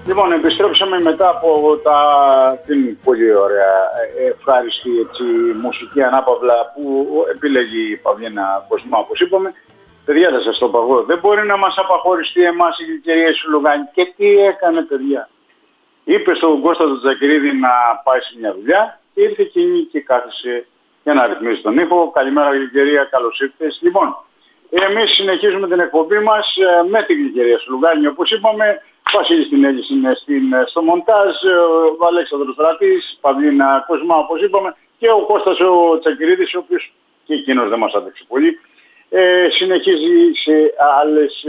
Λοιπόν, επιστρέψαμε μετά από την πολύ ωραία, ευχάριστη μουσική ανάπαυλα που επιλέγει η Παυλίνα Κοσμά, όπως είπαμε. Παιδιά, θα σας το πω εγώ. Δεν μπορεί να μας απαχωριστεί εμάς η Γλυκερία Σουλουγάνη. Και τι έκανε, παιδιά. Είπε στον Κώστα τον Τζακυρίδη να πάει σε μια δουλειά και ήρθε εκείνη και κάθισε για να ρυθμίσει τον ήχο. Καλημέρα, Γλυκερία, καλώς ήρθες. Λοιπόν, εμείς συνεχίζουμε την εκπομπή μας με τη Γλυκερία Σουλουγάνη, όπως είπαμε. Βασίλης Τινέλης είναι στο μοντάζ, ο Αλέξανδρος Στρατής, Παυλίνα Κοσμά, όπως είπαμε, και ο Κώστας ο Τσακυρίδης, ο οποίος και εκείνος δεν μας άντεξε πολύ. Συνεχίζει σε άλλες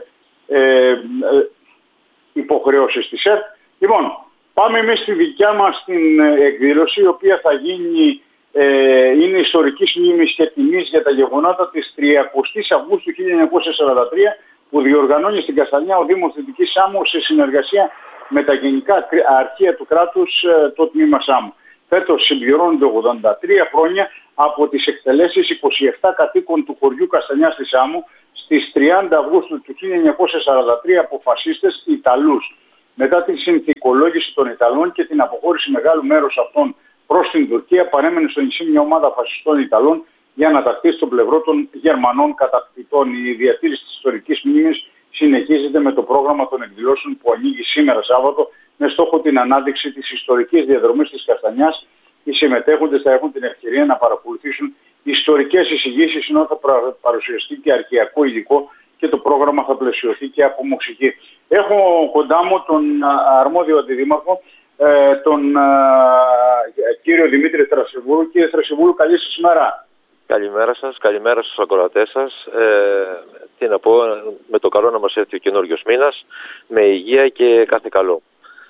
υποχρεώσεις της ΕΡΤ. Λοιπόν, πάμε εμείς στη δικιά μας την εκδήλωση, η οποία θα γίνει, είναι ιστορικής μνήμης και τιμής για τα γεγονότα της 30 Αυγούστου 1943, που διοργανώνει στην Καστανιά ο Δήμος Δυτικής Σάμου σε συνεργασία με τα Γενικά Αρχεία του Κράτους, το τμήμα Σάμου. Φέτος συμπληρώνονται 83 χρόνια από τις εκτελέσεις 27 κατοίκων του χωριού Καστανιά στη Σάμου στις 30 Αυγούστου του 1943 από φασίστες Ιταλούς. Μετά την συνθηκολόγηση των Ιταλών και την αποχώρηση μεγάλου μέρους αυτών προς την Τουρκία, παρέμενε στο νησί μια ομάδα φασιστών Ιταλών για να ταχθεί στο πλευρό των Γερμανών κατακτητών. Η διατήρηση της ιστορικής μνήμης συνεχίζεται με το πρόγραμμα των εκδηλώσεων που ανοίγει σήμερα Σάββατο με στόχο την ανάδειξη της ιστορικής διαδρομής της Καστανιάς. Οι συμμετέχοντες θα έχουν την ευκαιρία να παρακολουθήσουν ιστορικές εισηγήσεις, ενώ θα παρουσιαστεί και αρχαιακό υλικό και το πρόγραμμα θα πλαισιωθεί και από μουσική. Έχω κοντά μου τον αρμόδιο αντιδήμαρχο, τον κύριο Δημήτρη Θρασιβούλου. Κύριε Θρασιβούλου, καλή σας ημέρα. Καλημέρα σας, καλημέρα στους ακροατές σας. Τι να πω, με το καλό να μας έρθει ο καινούριος μήνας, με υγεία και κάθε καλό.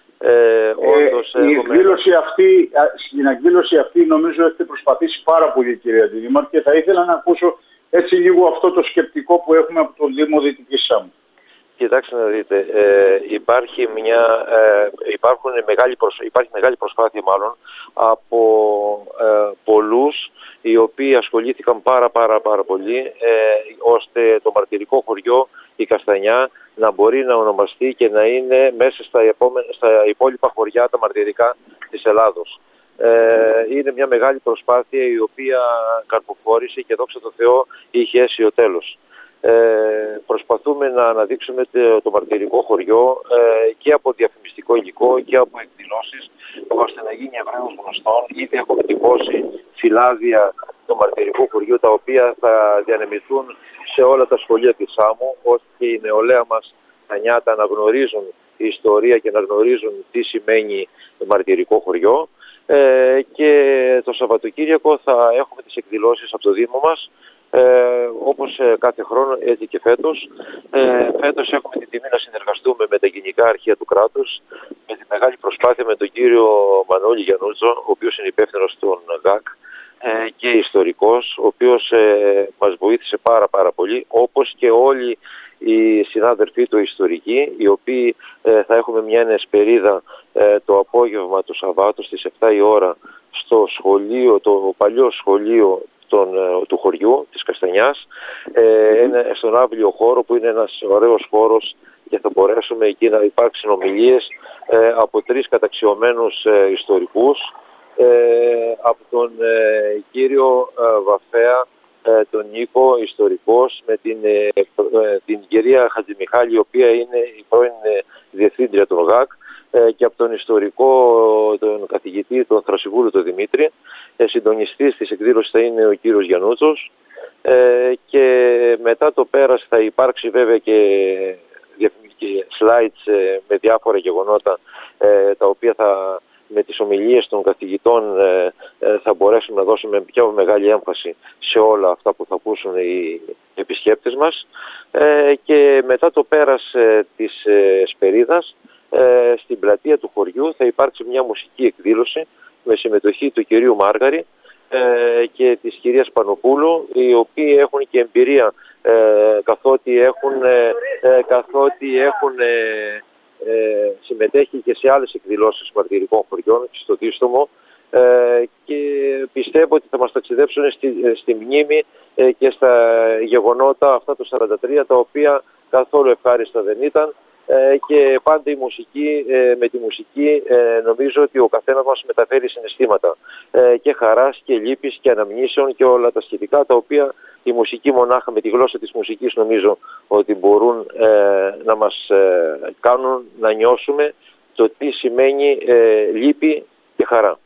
Στην εκδήλωση αυτή νομίζω έχετε προσπαθήσει πάρα πολύ, κύριε Αντιδήμαρχε, και θα ήθελα να ακούσω έτσι λίγο αυτό το σκεπτικό που έχουμε από τον Δήμο Δυτικής Σάμου. Κοιτάξτε να δείτε, υπάρχει μεγάλη προσπάθεια μάλλον από πολλούς οι οποίοι ασχολήθηκαν πάρα πολύ ώστε το μαρτυρικό χωριό, η Καστανιά, να μπορεί να ονομαστεί και να είναι μέσα στα υπόλοιπα χωριά τα μαρτυρικά της Ελλάδος. Είναι μια μεγάλη προσπάθεια η οποία καρποφόρησε και δόξα τω Θεώ είχε αίσιο τέλος. Προσπαθούμε να αναδείξουμε το μαρτυρικό χωριό και από διαφημιστικό υλικό και από εκδηλώσεις, ώστε να γίνει ευρέως γνωστόν. Ήδη έχουμε τυπώσει φυλάδια του μαρτυρικού χωριού, τα οποία θα διανεμηθούν σε όλα τα σχολεία της Σάμου, ώστε και η νεολαία μας τα νιάτα να γνωρίζουν η ιστορία και να γνωρίζουν τι σημαίνει το μαρτυρικό χωριό. Και το Σαββατοκύριακο θα έχουμε τις εκδηλώσεις από το Δήμο μας, όπως κάθε χρόνο, έτσι και φέτος. Φέτος έχουμε την τιμή να συνεργαστούμε με τα Γενικά Αρχεία του Κράτους, με τη μεγάλη προσπάθεια με τον κύριο Μανώλη Γιαννούτσο, ο οποίος είναι υπεύθυνος στον ΓΑΚ και ιστορικός, ο οποίος μας βοήθησε πάρα πολύ, όπως και όλοι οι συνάδελφοί του ιστορικοί, οι οποίοι θα έχουμε μια ενεσπερίδα το απόγευμα του Σαββάτου στις 7 η ώρα στο σχολείο, το παλιό σχολείο του χωριού της Καστανιάς, στον άβλιο χώρο, που είναι ένας ωραίος χώρος, και θα μπορέσουμε εκεί να υπάρξουν ομιλίες από 3 καταξιωμένους ιστορικούς, από τον κύριο Βαφέα, τον Νίκο, ιστορικός, με την κυρία Χατζημιχάλη, η οποία είναι η πρώην διευθύντρια του ΓΑΚ, και από τον ιστορικό, τον καθηγητή, τον Θρασιβούλου, τον Δημήτρη. Συντονιστής της εκδήλωσης θα είναι ο κύριος Γιαννούτσος, και μετά το πέρας θα υπάρξει βέβαια και slides με διάφορα γεγονότα, τα οποία με τις ομιλίες των καθηγητών θα μπορέσουμε να δώσουμε πιο μεγάλη έμφαση σε όλα αυτά που θα ακούσουν οι επισκέπτες μας. Και μετά το πέρας της Σπερίδας, στην πλατεία του χωριού θα υπάρξει μια μουσική εκδήλωση με συμμετοχή του κυρίου Μάργαρη και της κυρίας Πανοπούλου, οι οποίοι έχουν και εμπειρία καθότι έχουν συμμετέχει και σε άλλες εκδηλώσεις μαρτυρικών χωριών στο Δίστομο, και πιστεύω ότι θα μας ταξιδέψουν στη μνήμη και στα γεγονότα αυτά το 43, τα οποία καθόλου ευχάριστα δεν ήταν, και πάντα η μουσική, με τη μουσική νομίζω ότι ο καθένας μας μεταφέρει συναισθήματα και χαράς και λύπης και αναμνήσεων και όλα τα σχετικά, τα οποία η μουσική μονάχα με τη γλώσσα της μουσικής νομίζω ότι μπορούν να μας κάνουν να νιώσουμε το τι σημαίνει λύπη και χαρά.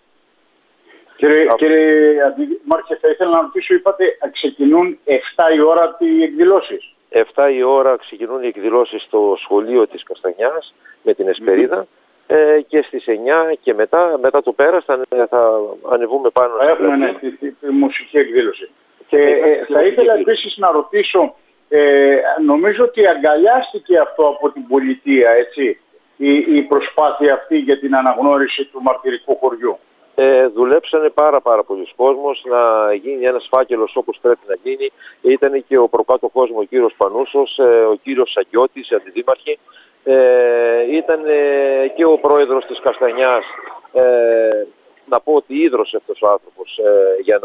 Κύριε Μάρχε, θα ήθελα να ρωτήσω, είπατε ξεκινούν 7 η ώρα οι εκδηλώσεις. 7 η ώρα ξεκινούν οι εκδηλώσεις στο σχολείο της Καστανιάς με την Εσπερίδα και στις 9 και μετά το πέρας θα ανεβούμε πάνω. Έχουμε τη μουσική εκδήλωση. Και θα ήθελα επίσης να ρωτήσω, νομίζω ότι αγκαλιάστηκε αυτό από την πολιτεία, έτσι, η προσπάθεια αυτή για την αναγνώριση του μαρτυρικού χωριού. Δουλέψανε πάρα πολλοί κόσμος να γίνει ένας φάκελος όπως πρέπει να γίνει. Ήταν και ο προκάτοχός μου ο κύριος Πανούσος, ο κύριος Σαγκιώτης, αντιδήμαρχοι. Ήταν και ο πρόεδρος της Καστανιάς. Να πω ότι ίδρωσε αυτός ο άνθρωπος για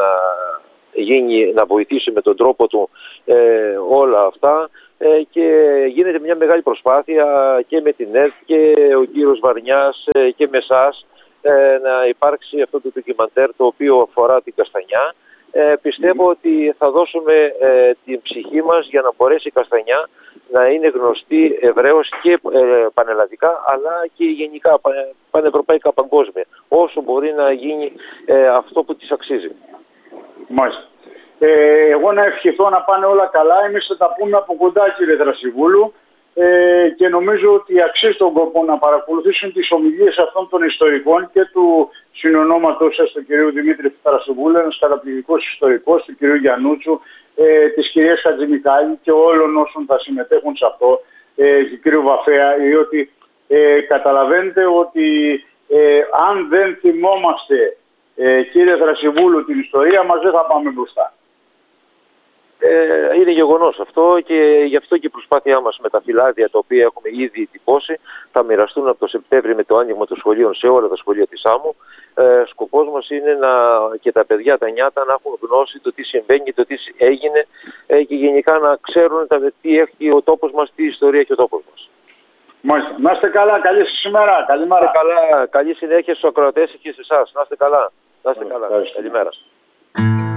να βοηθήσει με τον τρόπο του όλα αυτά. Και γίνεται μια μεγάλη προσπάθεια και με την ΕΡΤ και ο κύριος Βαρνιάς και με εσάς να υπάρξει αυτό το ντοκιμαντέρ το οποίο αφορά την Καστανιά. Πιστεύω ότι θα δώσουμε την ψυχή μας για να μπορέσει η Καστανιά να είναι γνωστή ευρέως και πανελλαδικά, αλλά και γενικά πανευρωπαϊκά, παγκόσμια, όσο μπορεί να γίνει αυτό που της αξίζει. Μάλιστα. Εγώ να ευχηθώ να πάνε όλα καλά. Εμείς θα τα πούμε από κοντά, κύριε Δρασιβούλου, και νομίζω ότι αξίζει τον κόπο να παρακολουθήσουν τις ομιλίες αυτών των ιστορικών και του συνονόματος σας, του κυρίου Δημήτρη Δρασιβούλου, ένας καταπληκτικός ιστορικός, του κυρίου Γιαννούτσου, της κυρίας Χατζημιχάλη και όλων όσων θα συμμετέχουν σε αυτό, του κυρίου Βαφέα, διότι καταλαβαίνετε ότι αν δεν θυμόμαστε, κύριε Δρασιβούλου, την ιστορία μας, δεν θα πάμε μπροστά. Είναι γεγονός αυτό και γι' αυτό και η προσπάθειά μας με τα φυλάδια τα οποία έχουμε ήδη τυπώσει θα μοιραστούν από το Σεπτέμβρη με το άνοιγμα των σχολείων σε όλα τα σχολεία της άμμου. Σκοπός μας είναι και τα παιδιά, τα νιάτα, να έχουν γνώση το τι συμβαίνει, το τι έγινε και γενικά να ξέρουν τι έχει ο τόπος μας, τι ιστορία έχει ο τόπος μας. Μάλιστα. Να είστε καλά, καλή σας ημέρα, καλημέρα. Καλή συνέχεια στους ακροατές και σε εσάς. Να είστε καλά. Να είστε καλά. Καλημέρα.